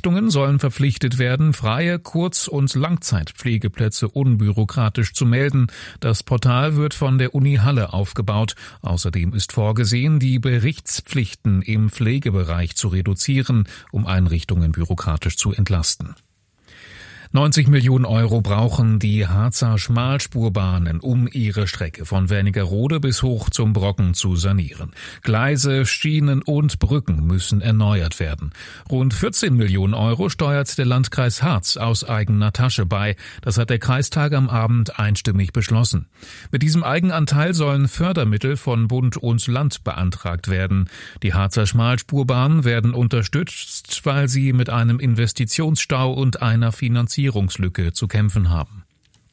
Einrichtungen sollen verpflichtet werden, freie Kurz- und Langzeitpflegeplätze unbürokratisch zu melden. Das Portal wird von der Uni Halle aufgebaut. Außerdem ist vorgesehen, die Berichtspflichten im Pflegebereich zu reduzieren, um Einrichtungen bürokratisch zu entlasten. 90 Millionen Euro brauchen die Harzer Schmalspurbahnen, um ihre Strecke von Wernigerode bis hoch zum Brocken zu sanieren. Gleise, Schienen und Brücken müssen erneuert werden. Rund 14 Millionen Euro steuert der Landkreis Harz aus eigener Tasche bei. Das hat der Kreistag am Abend einstimmig beschlossen. Mit diesem Eigenanteil sollen Fördermittel von Bund und Land beantragt werden. Die Harzer Schmalspurbahnen werden unterstützt, weil sie mit einem Investitionsstau und einer Finanzierungslücke zu kämpfen haben.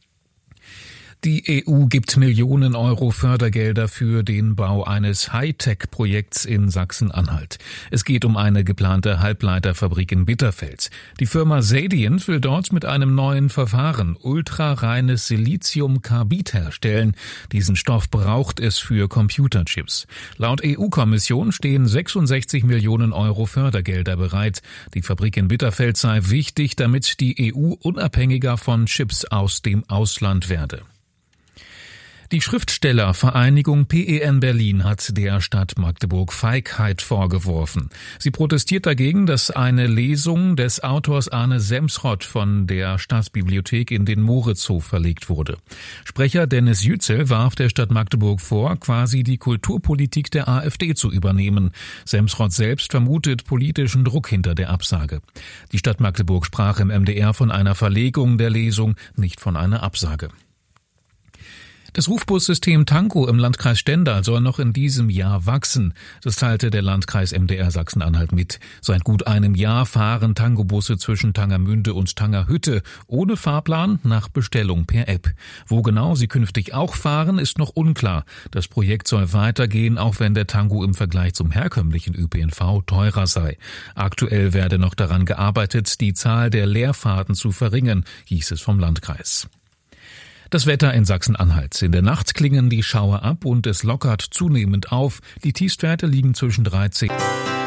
Die EU gibt Millionen Euro Fördergelder für den Bau eines Hightech-Projekts in Sachsen-Anhalt. Es geht um eine geplante Halbleiterfabrik in Bitterfeld. Die Firma Sadient will dort mit einem neuen Verfahren ultrareines Siliziumkarbid herstellen. Diesen Stoff braucht es für Computerchips. Laut EU-Kommission stehen 66 Millionen Euro Fördergelder bereit. Die Fabrik in Bitterfeld sei wichtig, damit die EU unabhängiger von Chips aus dem Ausland werde. Die Schriftstellervereinigung PEN Berlin hat der Stadt Magdeburg Feigheit vorgeworfen. Sie protestiert dagegen, dass eine Lesung des Autors Arne Semsrott von der Staatsbibliothek in den Moritzhof verlegt wurde. Sprecher Dennis Yücel warf der Stadt Magdeburg vor, quasi die Kulturpolitik der AfD zu übernehmen. Semsrott selbst vermutet politischen Druck hinter der Absage. Die Stadt Magdeburg sprach im MDR von einer Verlegung der Lesung, nicht von einer Absage. Das Rufbussystem Tango im Landkreis Stendal soll noch in diesem Jahr wachsen. Das teilte der Landkreis MDR Sachsen-Anhalt mit. Seit gut einem Jahr fahren Tango-Busse zwischen Tangermünde und Tangerhütte ohne Fahrplan nach Bestellung per App. Wo genau sie künftig auch fahren, ist noch unklar. Das Projekt soll weitergehen, auch wenn der Tango im Vergleich zum herkömmlichen ÖPNV teurer sei. Aktuell werde noch daran gearbeitet, die Zahl der Leerfahrten zu verringern, hieß es vom Landkreis. Das Wetter in Sachsen-Anhalt. In der Nacht klingen die Schauer ab und es lockert zunehmend auf. Die Tiefstwerte liegen zwischen 13